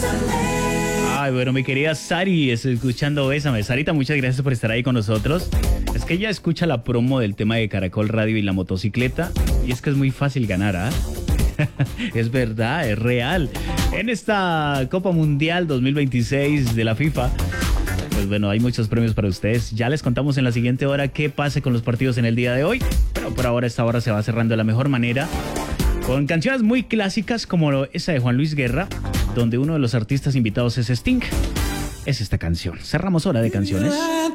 Ay, bueno, mi querida Sari, estoy escuchando Bésame. Sarita, muchas gracias por estar ahí con nosotros. Es que ella escucha la promo del tema de Caracol Radio y la motocicleta. Y es que es muy fácil ganar, ¿ah? Es verdad, es real. En esta Copa Mundial 2026 de la FIFA, pues bueno, hay muchos premios para ustedes. Ya les contamos en la siguiente hora qué pase con los partidos en el día de hoy. Pero por ahora esta hora se va cerrando de la mejor manera, con canciones muy clásicas como esa de Juan Luis Guerra, donde uno de los artistas invitados es Sting. Es esta canción. Cerramos hora de canciones.